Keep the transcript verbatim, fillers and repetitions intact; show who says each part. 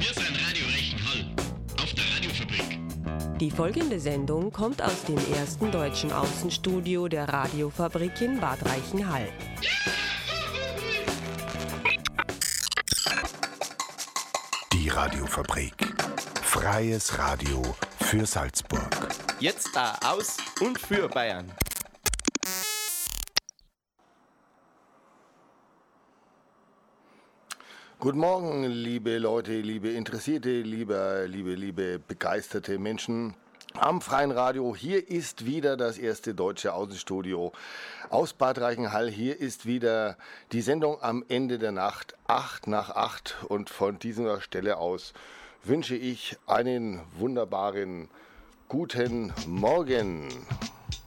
Speaker 1: Wir sind Radio Reichenhall auf der Radiofabrik.
Speaker 2: Die folgende Sendung kommt aus dem ersten deutschen Außenstudio der Radiofabrik in Bad Reichenhall.
Speaker 3: Die Radiofabrik. Freies Radio für Salzburg.
Speaker 4: Jetzt da aus und für Bayern.
Speaker 5: Guten Morgen, liebe Leute, liebe Interessierte, liebe, liebe, liebe begeisterte Menschen am Freien Radio. Hier ist wieder das erste deutsche Außenstudio aus Bad Reichenhall. Hier ist wieder die Sendung am Ende der Nacht, acht nach acht. Und von dieser Stelle aus wünsche ich einen wunderbaren guten Morgen.